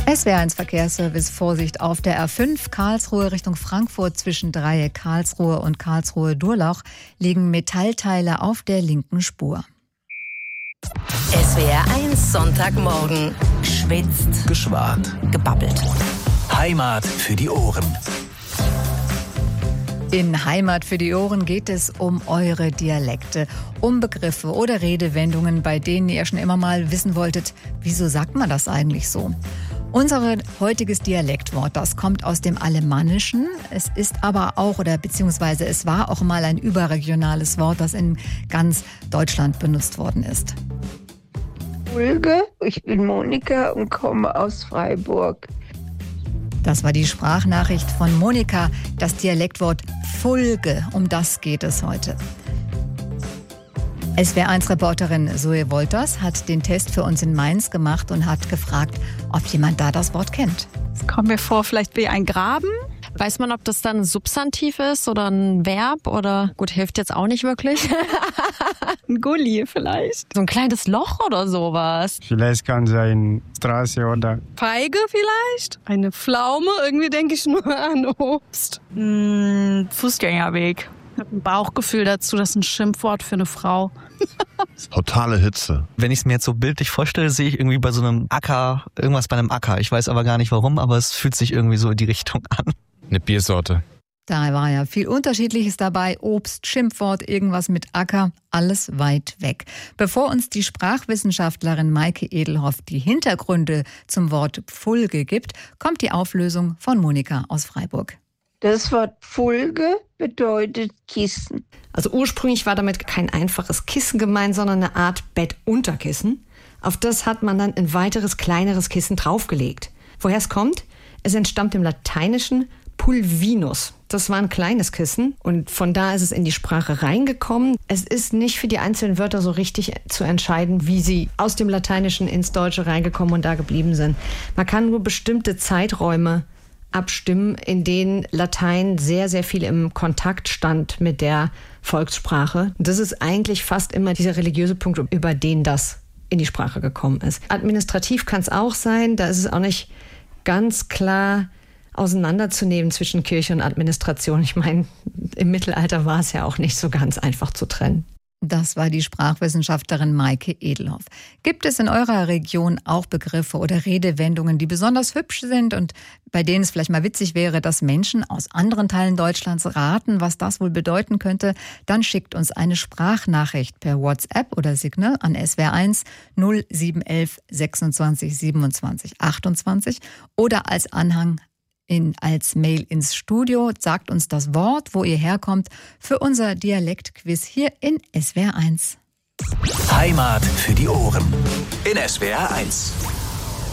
SWR1 Verkehrsservice, Vorsicht auf der R5 Karlsruhe Richtung Frankfurt zwischen Dreieck Karlsruhe und Karlsruhe-Durlauch liegen Metallteile auf der linken Spur. SWR1 Sonntagmorgen. Geschwitzt. Geschwart. Gebabbelt. Heimat für die Ohren. In Heimat für die Ohren geht es um eure Dialekte, um Begriffe oder Redewendungen, bei denen ihr schon immer mal wissen wolltet, wieso sagt man das eigentlich so? Unser heutiges Dialektwort, das kommt aus dem Alemannischen. Es ist aber auch, beziehungsweise es war auch mal ein überregionales Wort, das in ganz Deutschland benutzt worden ist. Fulge, ich bin Monika und komme aus Freiburg. Das war die Sprachnachricht von Monika, das Dialektwort Fulge, um das geht es heute. SWR1-Reporterin Zoe Wolters hat den Test für uns in Mainz gemacht und hat gefragt, ob jemand da das Wort kennt. Es kommt mir vor, vielleicht wie ein Graben. Weiß man, ob das dann ein Substantiv ist oder ein Verb oder, gut, hilft jetzt auch nicht wirklich. Ein Gully vielleicht. So ein kleines Loch oder sowas. Vielleicht kann es sein Straße oder... Feige vielleicht? Eine Pflaume? Irgendwie denke ich nur an Obst. Fußgängerweg. Ich habe ein Bauchgefühl dazu, das ist ein Schimpfwort für eine Frau. Totale Hitze. Wenn ich es mir jetzt so bildlich vorstelle, sehe ich irgendwie bei so einem Acker, irgendwas bei einem Acker. Ich weiß aber gar nicht warum, aber es fühlt sich irgendwie so in die Richtung an. Eine Biersorte. Da war ja viel Unterschiedliches dabei. Obst, Schimpfwort, irgendwas mit Acker, alles weit weg. Bevor uns die Sprachwissenschaftlerin Maike Edelhoff die Hintergründe zum Wort Pfulge gibt, kommt die Auflösung von Monika aus Freiburg. Das Wort Fulge bedeutet Kissen. Also ursprünglich war damit kein einfaches Kissen gemeint, sondern eine Art Bettunterkissen. Auf das hat man dann ein weiteres, kleineres Kissen draufgelegt. Woher es kommt? Es entstammt dem Lateinischen pulvinus. Das war ein kleines Kissen und von da ist es in die Sprache reingekommen. Es ist nicht für die einzelnen Wörter so richtig zu entscheiden, wie sie aus dem Lateinischen ins Deutsche reingekommen und da geblieben sind. Man kann nur bestimmte Zeiträume abstimmen, in denen Latein sehr, sehr viel im Kontakt stand mit der Volkssprache. Das ist eigentlich fast immer dieser religiöse Punkt, über den das in die Sprache gekommen ist. Administrativ kann es auch sein, da ist es auch nicht ganz klar auseinanderzunehmen zwischen Kirche und Administration. Ich meine, im Mittelalter war es ja auch nicht so ganz einfach zu trennen. Das war die Sprachwissenschaftlerin Maike Edelhoff. Gibt es in eurer Region auch Begriffe oder Redewendungen, die besonders hübsch sind und bei denen es vielleicht mal witzig wäre, dass Menschen aus anderen Teilen Deutschlands raten, was das wohl bedeuten könnte? Dann schickt uns eine Sprachnachricht per WhatsApp oder Signal an SWR1 0711 26 27 28 oder als Anhang als Mail ins Studio. Sagt uns das Wort, wo ihr herkommt, für unser Dialektquiz hier in SWR1. Heimat für die Ohren in SWR1.